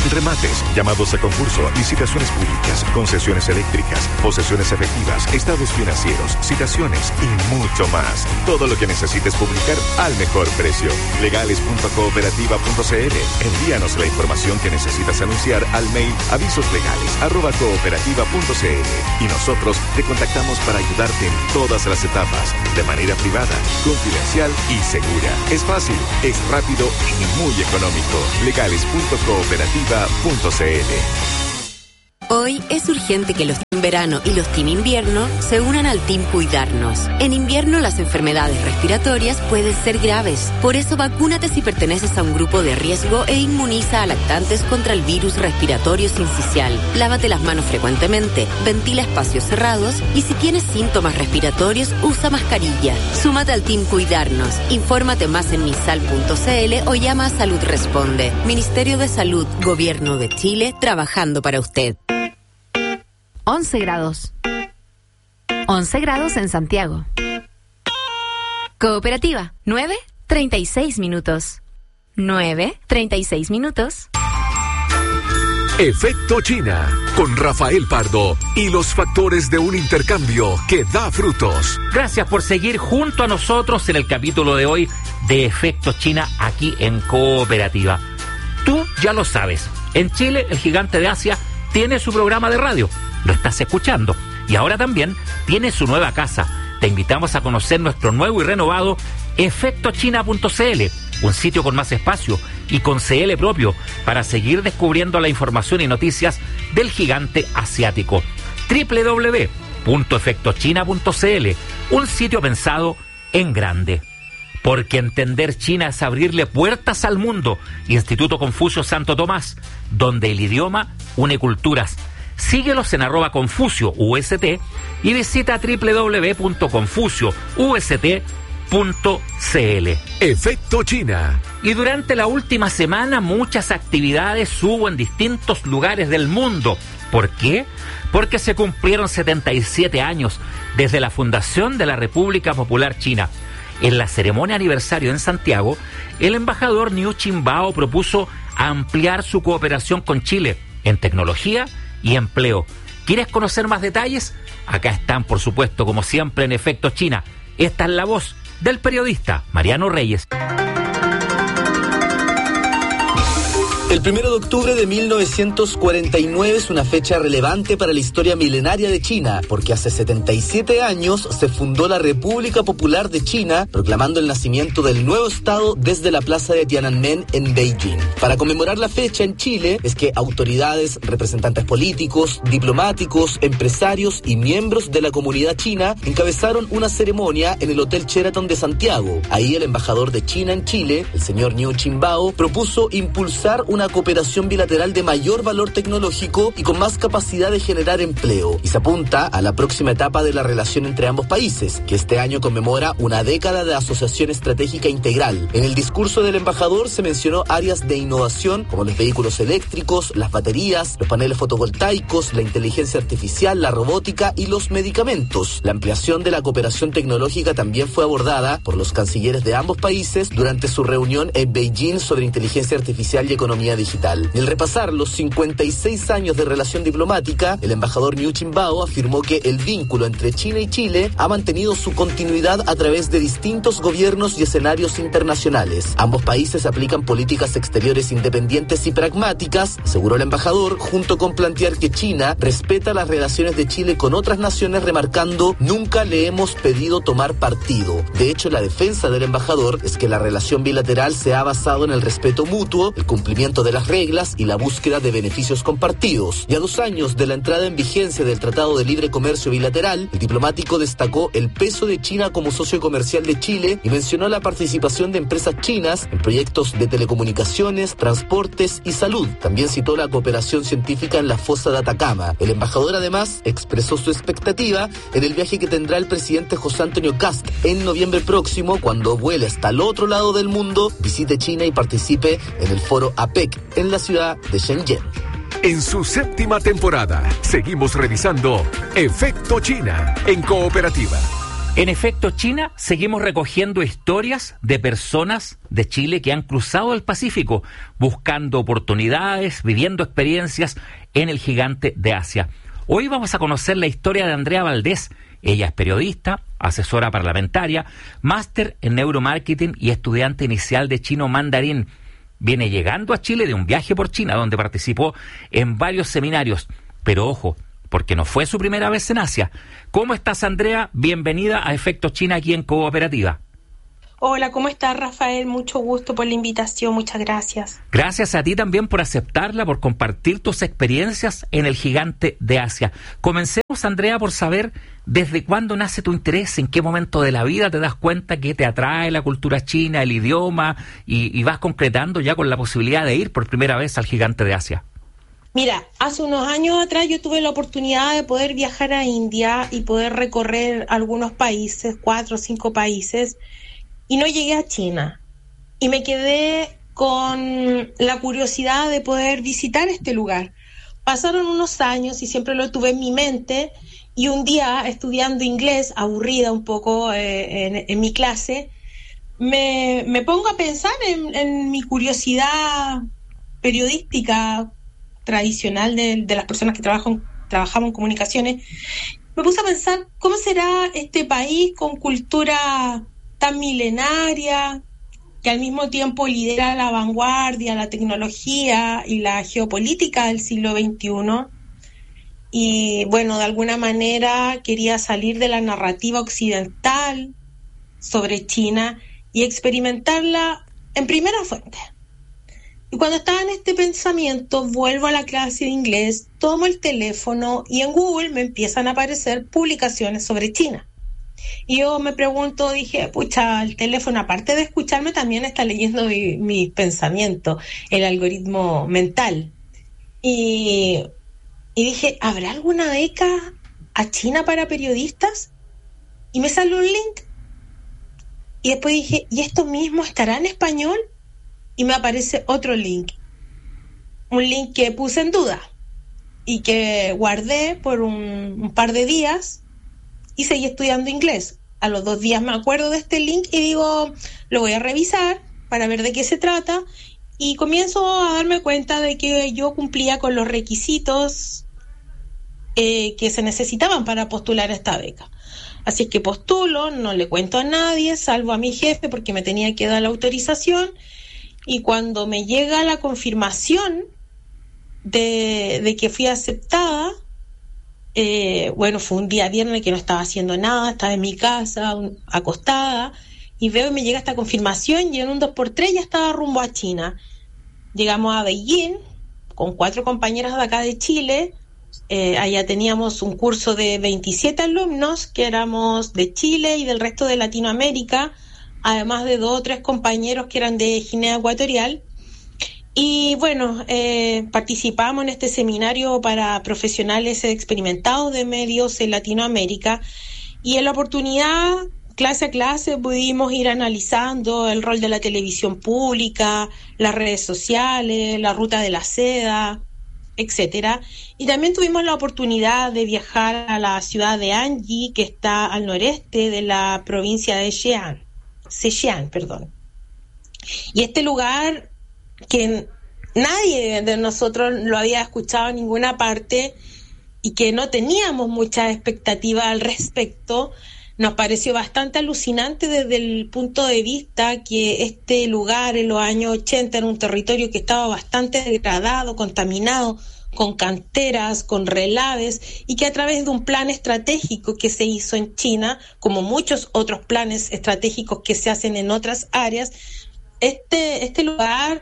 remates, llamados a concurso, licitaciones públicas, concesiones eléctricas, posesiones efectivas, estados financieros, citaciones y mucho más. Todo lo que necesites publicar al mejor precio. Legales.cooperativa.cl. Envíanos la información que necesitas anunciar al mail avisoslegales@cooperativa.cl y nosotros te contactamos para ayudarte en todas las etapas, de manera privada, confidencial y segura. Es fácil, es rápido y muy económico. Legales.cooperativa.cl. Hoy es urgente que los Team Verano y los Team Invierno se unan al Team Cuidarnos. En invierno las enfermedades respiratorias pueden ser graves. Por eso vacúnate si perteneces a un grupo de riesgo e inmuniza a lactantes contra el virus respiratorio sincicial. Lávate las manos frecuentemente, ventila espacios cerrados y si tienes síntomas respiratorios, usa mascarilla. Súmate al Team Cuidarnos. Infórmate más en misal.cl o llama a Salud Responde. Ministerio de Salud, Gobierno de Chile, trabajando para usted. 11 grados. 11 grados en Santiago. Cooperativa, 9:36 minutos. 9:36 minutos. Efecto China, con Rafael Pardo y los factores de un intercambio que da frutos. Gracias por seguir junto a nosotros en el capítulo de hoy de Efecto China aquí en Cooperativa. Tú ya lo sabes, en Chile el gigante de Asia tiene su programa de radio. Lo estás escuchando. Y ahora también tiene su nueva casa. Te invitamos a conocer nuestro nuevo y renovado efectochina.cl, un sitio con más espacio y con CL propio para seguir descubriendo la información y noticias del gigante asiático. www.efectochina.cl, un sitio pensado en grande. Porque entender China es abrirle puertas al mundo. Instituto Confucio Santo Tomás, donde el idioma une culturas. Síguelos en @ConfucioUST y visita www.confucioust.cl. Efecto China. Y durante la última semana muchas actividades hubo en distintos lugares del mundo. ¿Por qué? Porque se cumplieron 77 años desde la fundación de la República Popular China. En la ceremonia aniversario en Santiago, el embajador Niu Qianbao propuso ampliar su cooperación con Chile en tecnología y empleo. ¿Quieres conocer más detalles? Acá están, por supuesto, como siempre, en Efecto China. Esta es la voz del periodista Mariano Reyes. El 1 de octubre de 1949 es una fecha relevante para la historia milenaria de China, porque hace 77 años se fundó la República Popular de China, proclamando el nacimiento del nuevo estado desde la plaza de Tiananmen en Beijing. Para conmemorar la fecha en Chile es que autoridades, representantes políticos, diplomáticos, empresarios y miembros de la comunidad china encabezaron una ceremonia en el Hotel Sheraton de Santiago. Ahí el embajador de China en Chile, el señor Niu Qianbao, propuso impulsar una cooperación bilateral de mayor valor tecnológico y con más capacidad de generar empleo, y se apunta a la próxima etapa de la relación entre ambos países, que este año conmemora una década de asociación estratégica integral. En el discurso del embajador se mencionó áreas de innovación como los vehículos eléctricos, las baterías, los paneles fotovoltaicos, la inteligencia artificial, la robótica y los medicamentos. La ampliación de la cooperación tecnológica también fue abordada por los cancilleres de ambos países durante su reunión en Beijing sobre inteligencia artificial y economía digital. En repasar los 56 años de relación diplomática, el embajador Niu Qianbao afirmó que el vínculo entre China y Chile ha mantenido su continuidad a través de distintos gobiernos y escenarios internacionales. Ambos países aplican políticas exteriores independientes y pragmáticas, aseguró el embajador, junto con plantear que China respeta las relaciones de Chile con otras naciones, remarcando: nunca le hemos pedido tomar partido. De hecho, la defensa del embajador es que la relación bilateral se ha basado en el respeto mutuo, el cumplimiento de las reglas y la búsqueda de beneficios compartidos. Y a 2 años de la entrada en vigencia del Tratado de Libre Comercio Bilateral, el diplomático destacó el peso de China como socio comercial de Chile y mencionó la participación de empresas chinas en proyectos de telecomunicaciones, transportes y salud. También citó la cooperación científica en la fosa de Atacama. El embajador además expresó su expectativa en el viaje que tendrá el presidente José Antonio Kast en noviembre próximo, cuando vuele hasta el otro lado del mundo, visite China y participe en el foro APEC en la ciudad de Shenzhen. En su 7ª temporada, seguimos revisando Efecto China en Cooperativa. En Efecto China, seguimos recogiendo historias de personas de Chile que han cruzado el Pacífico, buscando oportunidades, viviendo experiencias en el gigante de Asia. Hoy vamos a conocer la historia de Andrea Valdés. Ella es periodista, asesora parlamentaria, máster en neuromarketing y estudiante inicial de chino mandarín. Viene llegando a Chile de un viaje por China, donde participó en varios seminarios. Pero ojo, porque no fue su primera vez en Asia. ¿Cómo estás, Andrea? Bienvenida a Efecto China aquí en Cooperativa. Hola, ¿cómo estás, Rafael? Mucho gusto por la invitación, muchas gracias. Gracias a ti también por aceptarla, por compartir tus experiencias en el gigante de Asia. Comencemos, Andrea, por saber desde cuándo nace tu interés, en qué momento de la vida te das cuenta que te atrae la cultura china, el idioma, y vas concretando ya con la posibilidad de ir por primera vez al gigante de Asia. Mira, hace unos años atrás yo tuve la oportunidad de poder viajar a India y poder recorrer algunos países, 4 o 5 países, y no llegué a China. Y me quedé con la curiosidad de poder visitar este lugar. Pasaron unos años y siempre lo tuve en mi mente, y un día, estudiando inglés, aburrida un poco en mi clase, me pongo a pensar en mi curiosidad periodística tradicional de las personas que trabajamos en comunicaciones. Me puse a pensar cómo será este país con cultura tan milenaria, que al mismo tiempo lidera la vanguardia, la tecnología y la geopolítica del siglo XXI. Y bueno, de alguna manera quería salir de la narrativa occidental sobre China y experimentarla en primera fuente. Y cuando estaba en este pensamiento, vuelvo a la clase de inglés, tomo el teléfono y en Google me empiezan a aparecer publicaciones sobre China. Y yo me pregunto, dije, pucha, el teléfono, aparte de escucharme, también está leyendo mi pensamiento, el algoritmo mental. Y dije, ¿habrá alguna beca a China para periodistas? Y me salió un link. Y después dije, ¿y esto mismo estará en español? Y me aparece otro link, un link que puse en duda y que guardé por un par de días y seguí estudiando inglés. A los 2 días me acuerdo de este link y digo, lo voy a revisar para ver de qué se trata, y comienzo a darme cuenta de que yo cumplía con los requisitos que se necesitaban para postular a esta beca. Así es que postulo, no le cuento a nadie, salvo a mi jefe porque me tenía que dar la autorización. Y cuando me llega la confirmación de que fui aceptada, fue un día viernes que no estaba haciendo nada, estaba en mi casa, acostada, y veo y me llega esta confirmación, y en un 2x3 ya estaba rumbo a China. Llegamos a Beijing con 4 compañeras de acá de Chile. Allá teníamos un curso de 27 alumnos que éramos de Chile y del resto de Latinoamérica, además de 2 o 3 compañeros que eran de Guinea Ecuatorial. Y bueno, participamos en este seminario para profesionales experimentados de medios en Latinoamérica, y en la oportunidad, clase a clase, pudimos ir analizando el rol de la televisión pública, las redes sociales, la ruta de la seda, etcétera. Y también tuvimos la oportunidad de viajar a la ciudad de Anji, que está al noreste de la provincia de Zhejiang. Y este lugar que nadie de nosotros lo había escuchado en ninguna parte y que no teníamos mucha expectativa al respecto, nos pareció bastante alucinante desde el punto de vista que este lugar en los años 80 era un territorio que estaba bastante degradado, contaminado, con canteras, con relaves, y que a través de un plan estratégico que se hizo en China, como muchos otros planes estratégicos que se hacen en otras áreas, este lugar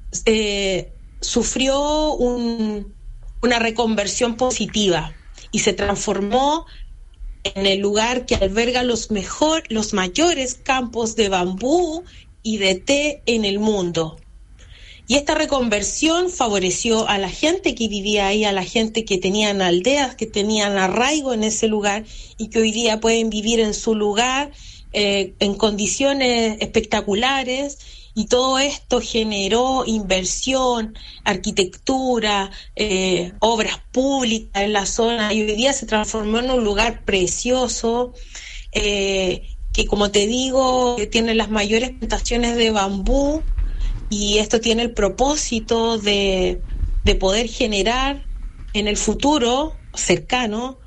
sufrió una reconversión positiva y se transformó en el lugar que alberga los mayores campos de bambú y de té en el mundo. Y esta reconversión favoreció a la gente que vivía ahí, a la gente que tenían aldeas, que tenían arraigo en ese lugar y que hoy día pueden vivir en su lugar en condiciones espectaculares. Y todo esto generó inversión, arquitectura, obras públicas en la zona, y hoy día se transformó en un lugar precioso, que como te digo, tiene las mayores plantaciones de bambú, y esto tiene el propósito de poder generar en el futuro cercano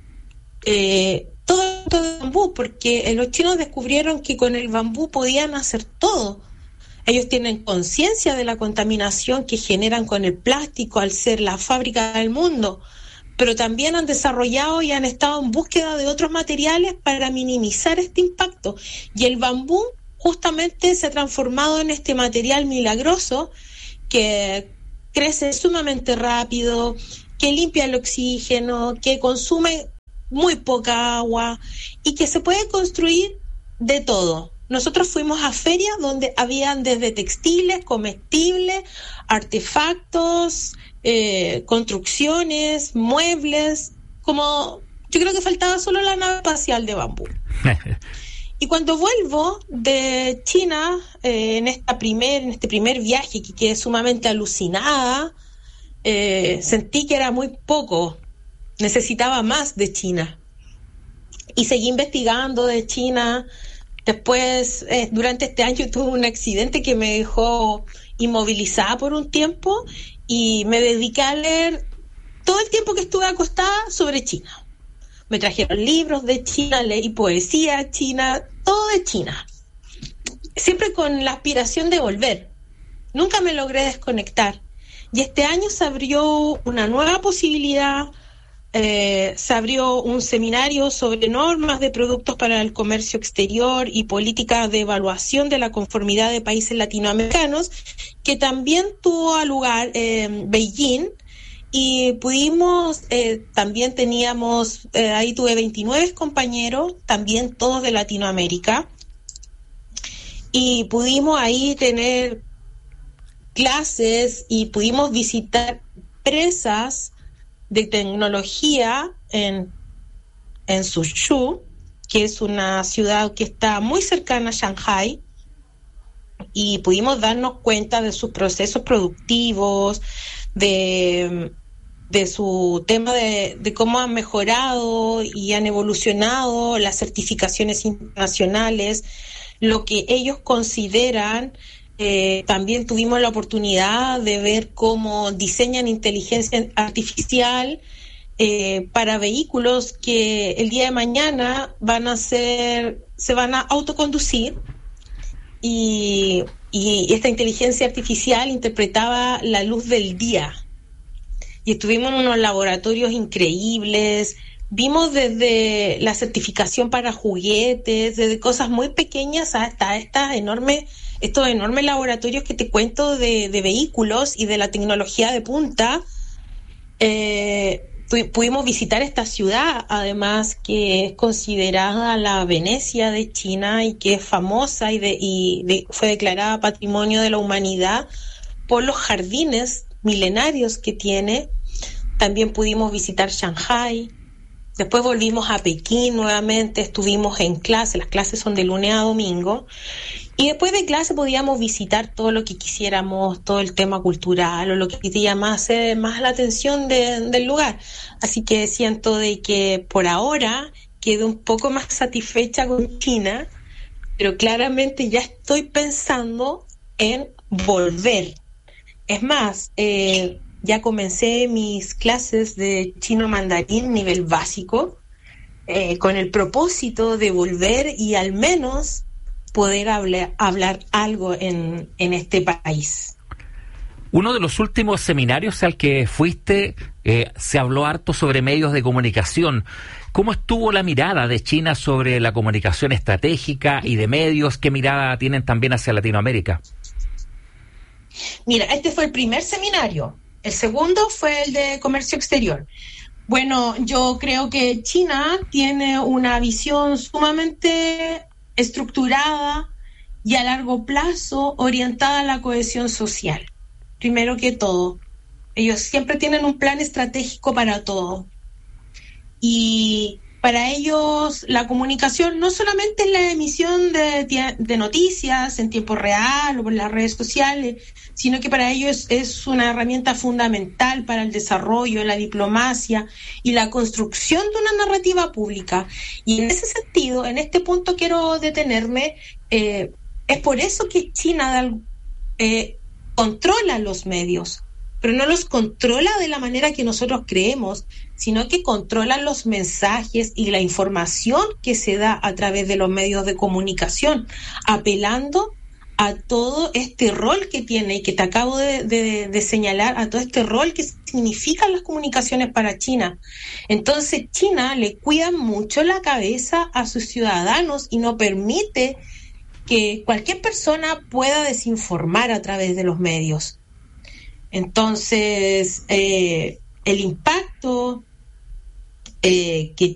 todo de bambú, porque los chinos descubrieron que con el bambú podían hacer todo. Ellos tienen conciencia de la contaminación que generan con el plástico al ser la fábrica del mundo, pero también han desarrollado y han estado en búsqueda de otros materiales para minimizar este impacto. Y el bambú justamente se ha transformado en este material milagroso que crece sumamente rápido, que limpia el oxígeno, que consume muy poca agua y que se puede construir de todo. Nosotros fuimos a ferias donde habían desde textiles, comestibles, artefactos, construcciones, muebles, como yo creo que faltaba solo la nave espacial de bambú. Y cuando vuelvo de China, en este primer viaje, que quedé sumamente alucinada, sentí que era muy poco, necesitaba más de China. Y seguí investigando de China. Después, durante este año tuve un accidente que me dejó inmovilizada por un tiempo y me dediqué a leer todo el tiempo que estuve acostada sobre China. Me trajeron libros de China, leí poesía china, todo de China. Siempre con la aspiración de volver. Nunca me logré desconectar. Y este año se abrió una nueva posibilidad. Se abrió un seminario sobre normas de productos para el comercio exterior y políticas de evaluación de la conformidad de países latinoamericanos, que también tuvo lugar en Beijing, y pudimos, también teníamos, ahí tuve 29 compañeros, también todos de Latinoamérica, y pudimos ahí tener clases y pudimos visitar empresas de tecnología en Suzhou, que es una ciudad que está muy cercana a Shanghai, y pudimos darnos cuenta de sus procesos productivos, de su tema de cómo han mejorado y han evolucionado las certificaciones internacionales, lo que ellos consideran. También tuvimos la oportunidad de ver cómo diseñan inteligencia artificial para vehículos que el día de mañana se van a autoconducir, y esta inteligencia artificial interpretaba la luz del día. Y estuvimos en unos laboratorios increíbles, vimos desde la certificación para juguetes, desde cosas muy pequeñas hasta estos enormes laboratorios que te cuento de vehículos y de la tecnología de punta. Pudimos visitar esta ciudad, además, que es considerada la Venecia de China y que es famosa y fue declarada Patrimonio de la Humanidad por los jardines milenarios que tiene. También pudimos visitar Shanghai. Después volvimos a Pekín nuevamente, estuvimos en clase, las clases son de lunes a domingo, y después de clase podíamos visitar todo lo que quisiéramos, todo el tema cultural o lo que te llamase más la atención del lugar. Así que siento de que por ahora quedé un poco más satisfecha con China, pero claramente ya estoy pensando en volver. Es más, ya comencé mis clases de chino mandarín nivel básico, con el propósito de volver y al menos poder hablar algo en este país. Uno de los últimos seminarios al que fuiste, se habló harto sobre medios de comunicación. ¿Cómo estuvo la mirada de China sobre la comunicación estratégica y de medios? ¿Qué mirada tienen también hacia Latinoamérica? Mira, este fue el primer seminario. El segundo fue el de comercio exterior. Bueno, yo creo que China tiene una visión sumamente estructurada y a largo plazo orientada a la cohesión social. Primero que todo, ellos siempre tienen un plan estratégico para todo. Y Para ellos la comunicación no solamente es la emisión de noticias en tiempo real o por las redes sociales, sino que para ellos es una herramienta fundamental para el desarrollo, la diplomacia y la construcción de una narrativa pública. Y en ese sentido, en este punto quiero detenerme, es por eso que China controla los medios, pero no los controla de la manera que nosotros creemos, sino que controla los mensajes y la información que se da a través de los medios de comunicación, apelando a todo este rol que tiene y que te acabo de señalar, a todo este rol que significan las comunicaciones para China. Entonces China le cuida mucho la cabeza a sus ciudadanos y no permite que cualquier persona pueda desinformar a través de los medios. Entonces, el impacto que